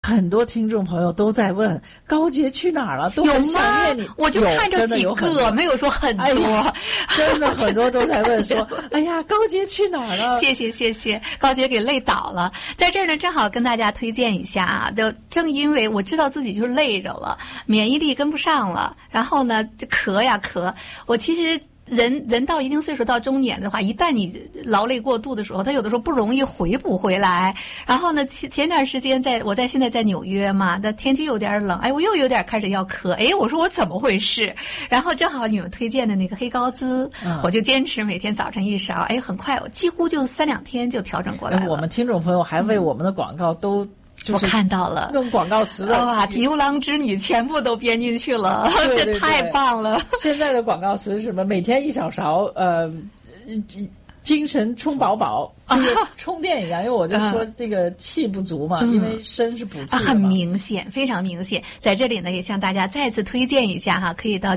很多听众朋友都在问高洁去哪儿了，都很想念你。 我就看着几个，没有说很多。 真的很多都在问说，哎呀，高洁去哪儿了？ 谢谢，高洁给累倒了。在这儿呢，正好跟大家推荐一下啊，正因为我知道自己就是累着了，免疫力跟不上了，然后呢就咳呀咳。我其实人到一定岁数，到中年的话，一旦你劳累过度的时候，他有的时候不容易回补回来。然后呢，前段时间现在在纽约嘛，那天气有点冷，我又有点开始要咳，我说我怎么回事？然后正好你们推荐的那个黑高滋，我就坚持每天早晨一勺，很快，几乎就3-2天就调整过来了。 我们听众朋友还为我们的广告都。 我看到了用广告词的哇，牛郎织女全部都编进去了， 对这太棒了。 现在的广告词是什么？每天1小勺，精神充饱，就是充电一样。因为我就说这个气不足嘛，因为参是补气的嘛。 很明显，非常明显。在这里呢，也向大家再次推荐一下哈，可以到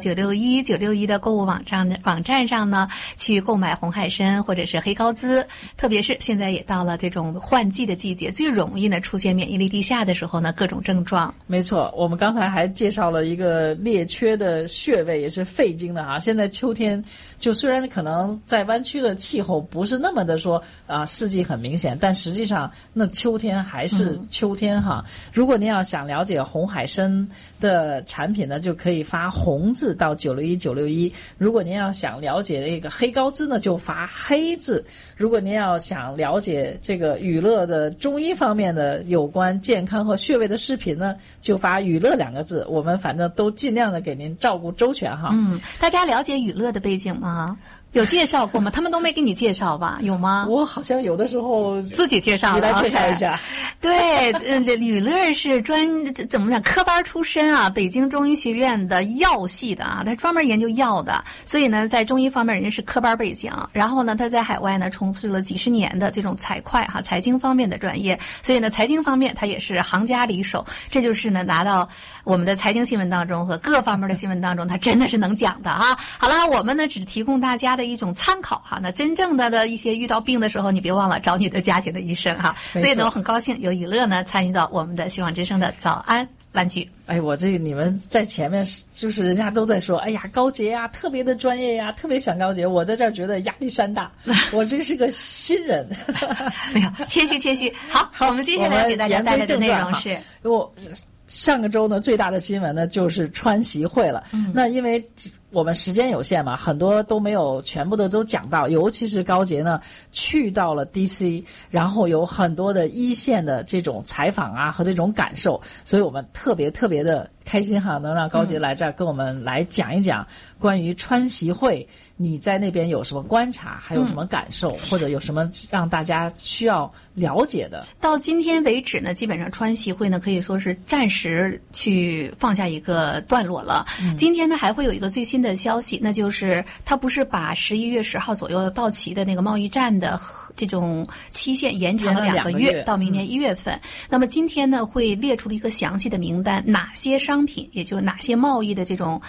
961的购物网站上呢去购买红海参或者是黑高滋。特别是现在也到了这种换季的季节，最容易呢出现免疫力低下的时候呢，各种症状。 没错，我们刚才还介绍了一个列缺的穴位，也是肺经的哈。现在秋天，就虽然可能在湾区的气候不是那么的说四季很明显，但实际上那秋天还是秋天哈。如果您要想了解红海参的产品呢，就可以发红字到961。如果您要想了解这个黑高滋呢，就发黑字。如果您要想了解这个宇乐的中医方面的有关健康和穴位的视频呢，就发宇乐2个字。我们反正都尽量的给您照顾周全哈。 大家了解宇乐的背景吗？有介绍过吗？他们都没给你介绍吧？有吗？ 我好像有的时候自己介绍了， 你来介绍一下。 对，宇乐是怎么讲科班出身啊，北京中医学院的药系的啊，他专门研究药的，所以呢，在中医方面人家是科班背景。然后呢，他在海外呢从事了几十年的这种财经方面的专业，所以呢，财经方面他也是行家里手。这就是呢，拿到我们的财经新闻当中和各方面的新闻当中，他真的是能讲的啊。好了，我们呢只提供大家的一种参考哈，那真正的一些遇到病的时候，你别忘了找你的家庭的医生哈。所以呢，我很高兴有宇乐呢参与到我们的希望之声的早安湾区。 我这个你们在前面就是人家都在说，哎呀，高洁呀，特别的专业呀，特别想高洁。我在这儿觉得压力山大，我这是个新人。 没有，谦虚。好，我们接下来给大家带来的内容是， 上个周呢，最大的新闻呢就是川习会了。那因为我们时间有限嘛，很多都没有全部的都讲到，尤其是高洁呢去到了 DC， 然后有很多的一线的这种采访啊和这种感受，所以我们特别的开心哈，能让高洁来这儿跟我们来讲一讲关于川习会，你在那边有什么观察，还有什么感受，或者有什么让大家需要了解的。 到今天为止呢，基本上川习会呢可以说是暂时去放下一个段落了。今天呢还会有一个最新的消息，那就是他不是把11月10号左右到期的那个贸易战的这种期限延长了2个月，到明年1月份。那么今天呢会列出了一个详细的名单，哪些商品，也就是哪些贸易的这种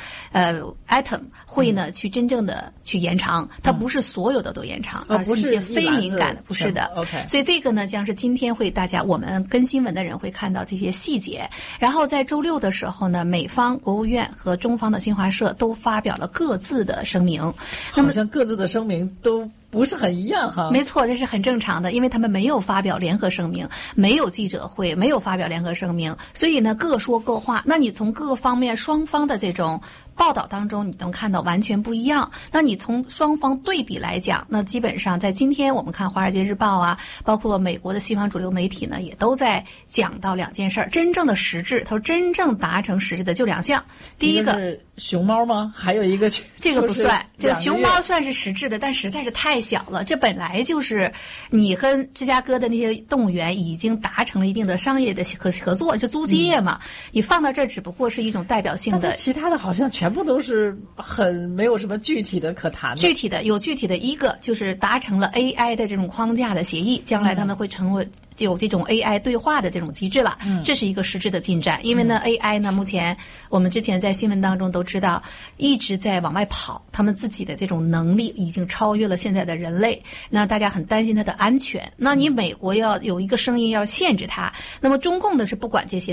item 会呢去真正的去延长。它不是所有的都延长，而是一些非敏感的，不是的。 OK， 所以这个呢将是今天会我们跟新闻的人会看到这些细节。然后在周六的时候呢，美方国务院和中方的新华社都发表了各自的声明。 好像各自的声明都不是很一样哈。 没错，这是很正常的，因为他们没有发表联合声明，没有记者会，没有发表联合声明，所以呢各说各话。那你从各方面双方的这种报道当中你能看到完全不一样。那你从双方对比来讲，那基本上在今天我们看《华尔街日报》啊，包括美国的西方主流媒体呢，也都在讲到2件事。真正的实质，他说真正达成实质的就2项。第一个是熊猫吗？还有一个这个不算，这个熊猫算是实质的，但实在是太小了。这本来就是你和芝加哥的那些动物园已经达成了一定的商业的合作，这租界嘛，你放到这儿只不过是一种代表性的。 但其他的好像全部都是很没有什么具体的可谈的。 具体的一个就是达成了 AI 的这种框架的协议，将来他们会成为有这种 AI 对话的这种机制了。这是一个实质的进展。因为呢 AI 呢目前我们之前在新闻当中都知道一直在往外跑，他们自己的这种能力已经超越了现在的人类，那大家很担心它的安全。那你美国要有一个声音要限制它，那么中共的是不管这些